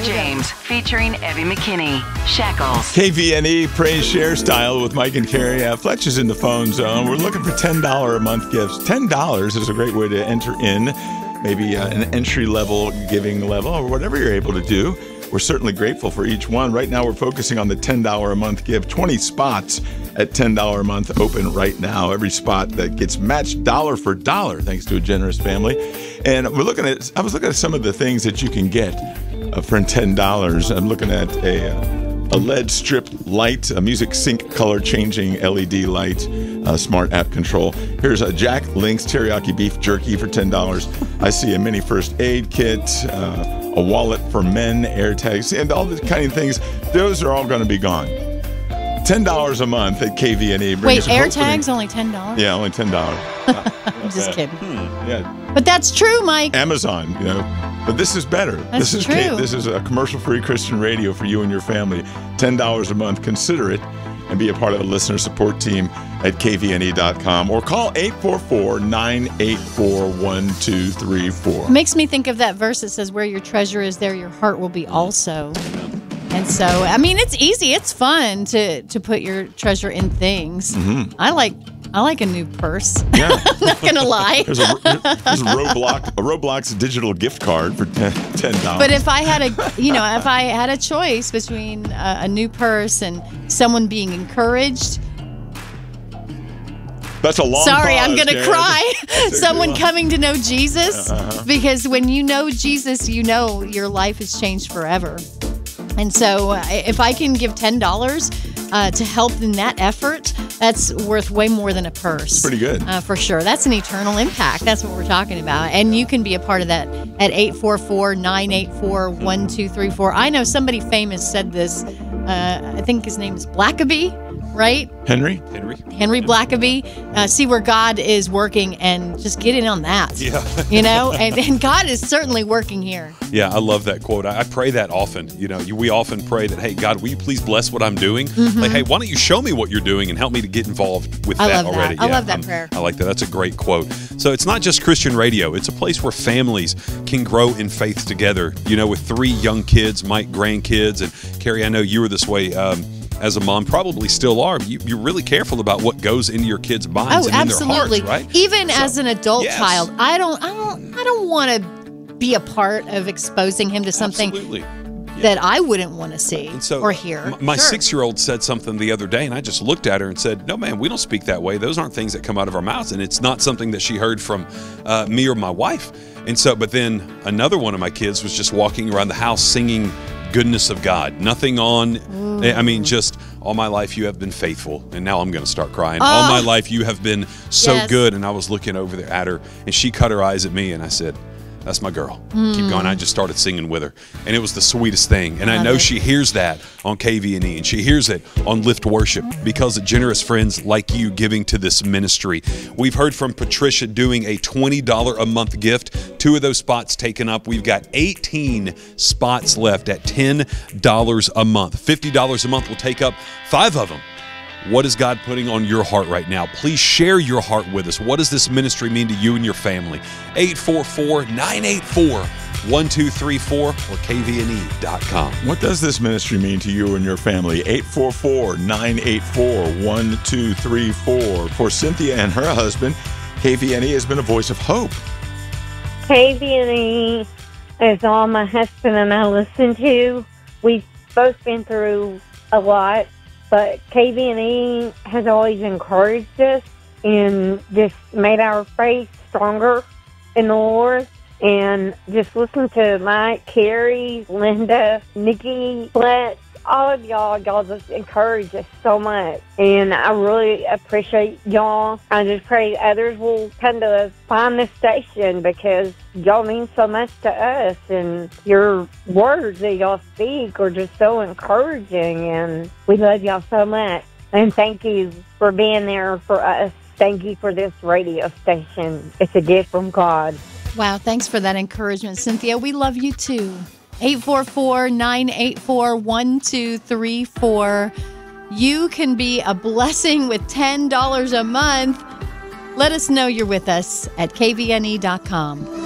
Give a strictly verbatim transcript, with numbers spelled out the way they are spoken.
James, featuring Evie McKinney. Shackles. K V N E, Praise Share Style with Mike and Carrie. Uh, Fletch is in the phone zone. We're looking for ten dollars a month gifts. ten dollars is a great way to enter in, maybe uh, an entry-level giving level or whatever you're able to do. We're certainly grateful for each one. Right now, we're focusing on the ten dollars a month gift. twenty spots at ten dollars a month open right now. Every spot that gets matched dollar for dollar, thanks to a generous family. And we're looking at, I was looking at some of the things that you can get uh, for ten dollars. I'm looking at a, uh, a L E D strip light, a music sync color changing L E D light, uh, smart app control. Here's a Jack Link's teriyaki beef jerky for ten dollars. I see a mini first aid kit, uh, a wallet for men, AirTags, and all the kind of things. Those are all going to be gone. ten dollars a month at K V N E. Wait, AirTags only ten dollars? Yeah, only ten dollars. I'm just uh, kidding. Hmm, yeah. But that's true, Mike. Amazon, you know. But this is better. That's this is true. K- this is a commercial-free Christian radio for you and your family. ten dollars a month. Consider it and be a part of the listener support team at K V N E dot com or call eight four four, nine eight four, one two three four. Makes me think of that verse that says, where your treasure is, there your heart will be also. And so, I mean, it's easy. It's fun to to put your treasure in things. Mm-hmm. I like I like a new purse. Yeah. I'm not going to lie. There's a, there's a Roblox a Roblox digital gift card for ten dollars. But if I had a, you know, if I had a choice between a, a new purse and someone being encouraged. That's a long Sorry, pause, I'm going to Jared. cry. Someone coming to know Jesus. Uh-huh. Because when you know Jesus, you know your life has changed forever. And so uh, if I can give ten dollars uh, to help in that effort, that's worth way more than a purse. Pretty good. Uh, for sure. That's an eternal impact. That's what we're talking about. And you can be a part of that at eight four four, nine eight four, one two three four. I know somebody famous said this. Uh, I think his name is Blackaby, right? Henry? Henry. Henry Blackaby. Uh, see where God is working and just get in on that. Yeah. You know, and, and God is certainly working here. Yeah, I love that quote. I, I pray that often. You know, you, we often pray that, hey, God, will you please bless what I'm doing? Mm-hmm. Like, hey, why don't you show me what you're doing and help me to get involved with I that love already? That. I yeah, love that I'm, prayer. I like that. That's a great quote. So it's not just Christian radio. It's a place where families can grow in faith together. You know, with three young kids, Mike, grandkids, and Carrie, I know you were this way. Um, as a mom, probably still are. You, you're really careful about what goes into your kids' minds oh, and absolutely. in their hearts, right? Even so, as an adult yes. child, I don't, I don't, I don't want to be a part of exposing him to something Absolutely. Yeah. that I wouldn't want to see and so or hear. M- my sure. six-year-old said something the other day, and I just looked at her and said, "No, man, we don't speak that way. Those aren't things that come out of our mouths, and it's not something that she heard from uh, me or my wife." And so, but then another one of my kids was just walking around the house singing goodness of God. Nothing on, Ooh. I mean, just all my life you have been faithful. And now I'm going to start crying. Oh. All my life you have been so yes. good. And I was looking over there at her, and she cut her eyes at me, and I said, that's my girl. Mm. Keep going. I just started singing with her. And it was the sweetest thing. And I, I know it. she hears that on K V N E, and she hears it on Lift Worship because of generous friends like you giving to this ministry. We've heard from Patricia doing a twenty dollars a month gift. Two of those spots taken up. We've got eighteen spots left at ten dollars a month. fifty dollars a month will take up five of them. What is God putting on your heart right now? Please share your heart with us. What does this ministry mean to you and your family? eight four four, nine eight four, one two three four or K V N E dot com. What does this ministry mean to you and your family? eight four four, nine eight four, one two three four. For Cynthia and her husband, K V N E has been a voice of hope. K V N E is all my husband and I listen to. We've both been through a lot. But K V N E has always encouraged us and just made our faith stronger in the Lord. And just listen to Mike, Carrie, Linda, Nikki, Fletch, all of y'all. Y'all just encourage us so much. And I really appreciate y'all. I just pray others will come to find this station because y'all mean so much to us. And your words that y'all speak are just so encouraging. And we love y'all so much. And thank you for being there for us. Thank you for this radio station. It's a gift from God. Wow, thanks for that encouragement, Cynthia. We love you too. eight four four, nine eight four, one two three four. You can be a blessing with ten dollars a month. Let us know you're with us at K V N E dot com.